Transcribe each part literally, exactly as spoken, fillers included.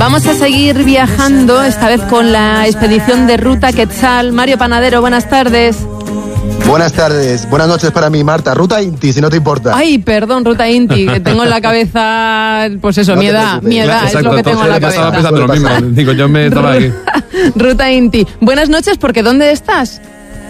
Vamos a seguir viajando, esta vez con la expedición de Ruta Quetzal. Mario Panadero, buenas tardes. Buenas tardes, buenas noches para mí, Marta. Ruta Inti, si no te importa. Ay, perdón, Ruta Inti, que tengo en la cabeza, pues eso, no mi edad, mi edad, claro, es lo que tengo en la cabeza. Estaba pensando lo mismo, digo, yo me estaba ahí. Ruta Inti. Buenas noches, porque ¿dónde estás?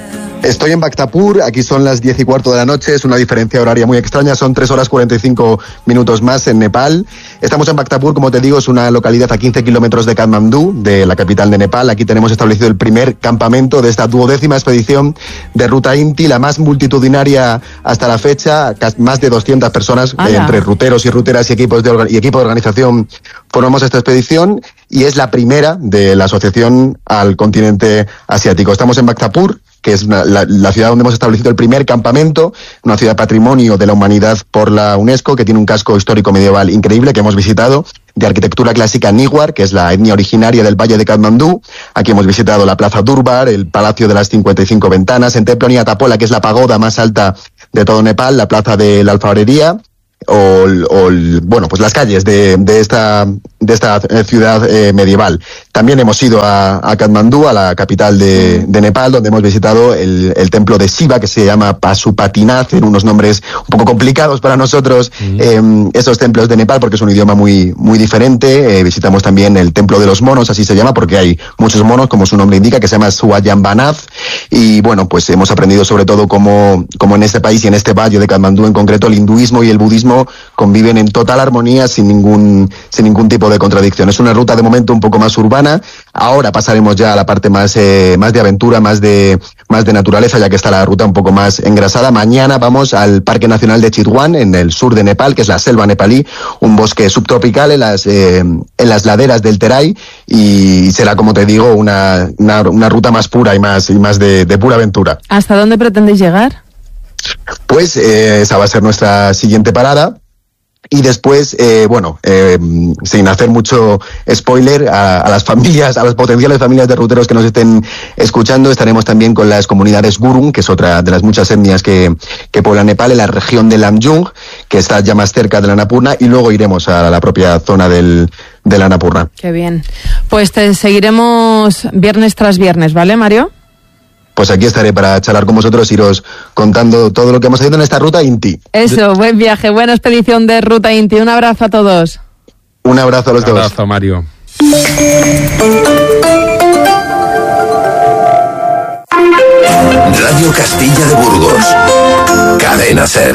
Estoy en Bhaktapur, aquí son las diez y cuarto de la noche, es una diferencia horaria muy extraña, son tres horas cuarenta y cinco minutos más en Nepal. Estamos en Bhaktapur, como te digo, es una localidad a quince kilómetros de Katmandú, de la capital de Nepal. Aquí tenemos establecido el primer campamento de esta duodécima expedición de Ruta Inti, la más multitudinaria hasta la fecha, más de doscientas personas, eh, entre ruteros y ruteras y equipos de, y equipo de organización formamos esta expedición, y es la primera de la asociación al continente asiático. Estamos en Bhaktapur, que es una, la, la ciudad donde hemos establecido el primer campamento, una ciudad patrimonio de la humanidad por la UNESCO, que tiene un casco histórico medieval increíble que hemos visitado, de arquitectura clásica Newar, que es la etnia originaria del Valle de Katmandú. Aquí hemos visitado la Plaza Durbar, el Palacio de las cincuenta y cinco Ventanas, en Templo Nyatapola, que es la pagoda más alta de todo Nepal, la Plaza de la Alfarería, o, o bueno, pues las calles de, de esta de esta ciudad eh, medieval. También hemos ido a, a Katmandú, a la capital de, de Nepal, donde hemos visitado el, el templo de Shiva, que se llama Pasupatinath, en unos nombres un poco complicados para nosotros, mm. eh, esos templos de Nepal, porque es un idioma muy muy diferente. Eh, visitamos también el templo de los monos, así se llama, porque hay muchos monos, como su nombre indica, que se llama Swayambanath. Y bueno, pues hemos aprendido sobre todo cómo, cómo en este país y en este valle de Katmandú en concreto, el hinduismo y el budismo conviven en total armonía, sin ningún sin ningún tipo de contradicción. Es una ruta de momento un poco más urbana. Ahora pasaremos ya a la parte más eh, más de aventura, más de más de naturaleza, ya que está la ruta un poco más engrasada. Mañana vamos al Parque Nacional de Chitwan, en el sur de Nepal, que es la selva nepalí, un bosque subtropical en las eh, en las laderas del Terai, y será, como te digo, una una, una ruta más pura y más y más de, de pura aventura. ¿Hasta dónde pretendéis llegar? Pues eh, esa va a ser nuestra siguiente parada. Y después, eh, bueno, eh, sin hacer mucho spoiler a, a las familias, a las potenciales familias de ruteros que nos estén escuchando, estaremos también con las comunidades Gurung, que es otra de las muchas etnias que, que poblan Nepal, en la región de Lamjung, que está ya más cerca de la Annapurna, y luego iremos a la propia zona del, de la Annapurna. Qué bien. Pues te seguiremos viernes tras viernes, ¿vale, Mario? Pues aquí estaré para charlar con vosotros, iros contando todo lo que hemos hecho en esta Ruta Inti. Eso, buen viaje, buena expedición de Ruta Inti. Un abrazo a todos. Un abrazo a los dos. Un abrazo, Mario. Radio Castilla de Burgos. Cadena SER.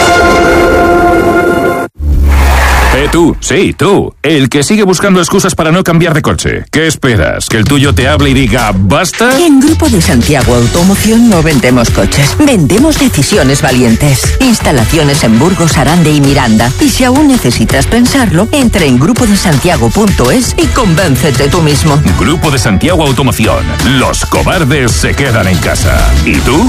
Eh, tú, sí, tú, el que sigue buscando excusas para no cambiar de coche. ¿Qué esperas? ¿Que el tuyo te hable y diga basta? En Grupo de Santiago Automoción no vendemos coches, vendemos decisiones valientes. Instalaciones en Burgos, Arande y Miranda. Y si aún necesitas pensarlo, entra en grupo de santiago punto es y convéncete tú mismo. Grupo de Santiago Automoción. Los cobardes se quedan en casa. ¿Y tú?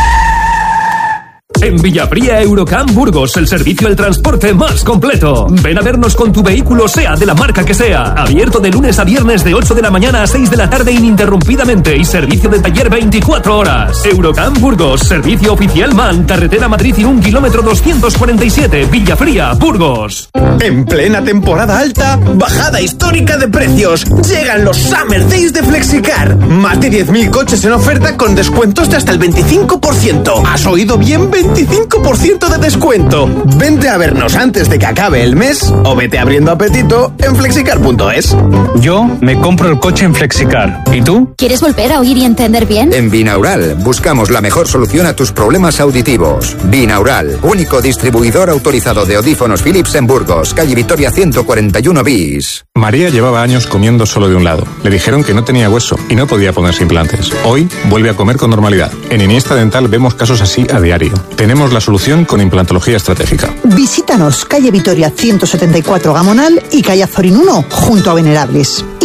En Villafría Eurocamp Burgos, el servicio del transporte más completo. Ven a vernos con tu vehículo, sea de la marca que sea. Abierto de lunes a viernes de ocho de la mañana a seis de la tarde ininterrumpidamente y servicio de taller veinticuatro horas. Eurocamp Burgos, servicio oficial MAN, carretera Madrid y un kilómetro doscientos cuarenta y siete, Villafría, Burgos. En plena temporada alta, bajada histórica de precios. Llegan los Summer Days de Flexicar. Más de diez mil coches en oferta con descuentos de hasta el veinticinco por ciento. ¿Has oído bien? veinticinco por ciento de descuento. Vente a vernos antes de que acabe el mes o vete abriendo apetito en flexicar punto es. Yo me compro el coche en Flexicar. ¿Y tú? ¿Quieres volver a oír y entender bien? En Binaural buscamos la mejor solución a tus problemas auditivos. Binaural, único distribuidor autorizado de audífonos Philips en Burgos, calle Vitoria ciento cuarenta y uno bis. María llevaba años comiendo solo de un lado. Le dijeron que no tenía hueso y no podía ponerse implantes. Hoy vuelve a comer con normalidad. En Iniesta Dental vemos casos así a diario. Tenemos la solución con implantología estratégica. Visítanos, calle Vitoria ciento setenta y cuatro Gamonal y calle Azorín uno, junto a Venerables.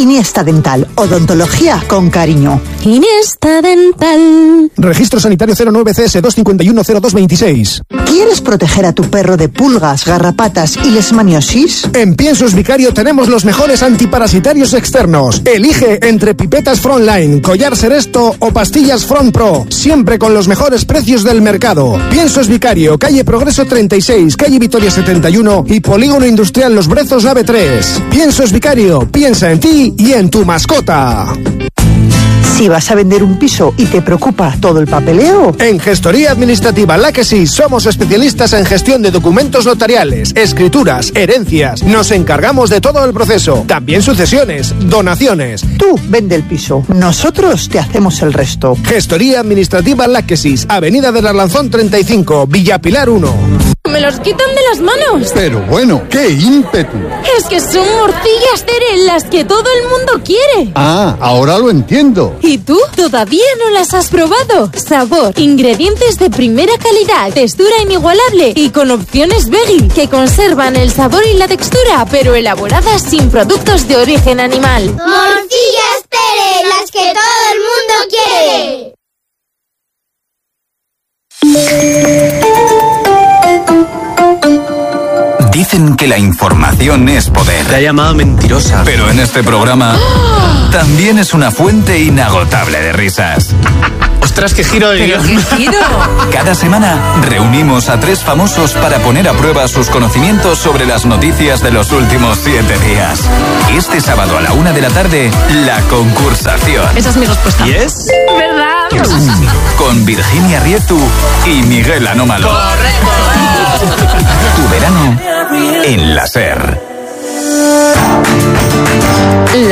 Iniesta Dental, odontología con cariño. Iniesta Dental. Registro sanitario cero nueve C S dos cinco uno cero dos veintiséis. ¿Quieres proteger a tu perro de pulgas, garrapatas y leishmaniosis? En Piensos Vicario tenemos los mejores antiparasitarios externos. Elige entre pipetas Frontline, collar Seresto o pastillas Front Pro, siempre con los mejores precios del mercado. Piensos Vicario, calle Progreso treinta y seis, calle Vitoria setenta y uno y Polígono Industrial Los Brezos Nave tres. Piensos Vicario, piensa en ti y en tu mascota. Si vas a vender un piso y te preocupa todo el papeleo. En Gestoría Administrativa La Que Sí somos especialistas en gestión de documentos notariales, escrituras, herencias. Nos encargamos de todo el proceso. También sucesiones, donaciones. Tú vende el piso. Nosotros te hacemos el resto. Gestoría Administrativa La Que Sí, Avenida del Arlanzón treinta y cinco, Villa Pilar uno. ¡Me los quitan de las manos! Pero bueno, ¡qué ímpetu! Es que son morcillas, Tere, las que todo el mundo quiere. Ah, ahora lo entiendo. ¿Y tú? ¿Todavía no las has probado? Sabor, ingredientes de primera calidad, textura inigualable y con opciones veggie que conservan el sabor y la textura, pero elaboradas sin productos de origen animal. ¡Morcillas, Tere, las que todo el mundo quiere! Dicen que la información es poder. Te ha llamado mentirosa. Pero en este programa también es una fuente inagotable de risas. ¡Ostras, qué giro de guión! ¡Qué giro! Cada semana reunimos a tres famosos para poner a prueba sus conocimientos sobre las noticias de los últimos siete días. Este sábado a la una de la tarde, la concursación. Esa es mi respuesta. ¿Y es? ¿Verdad? Con Virginia Rietu y Miguel Anómalo. ¡Correcto! Tu verano en la SER. La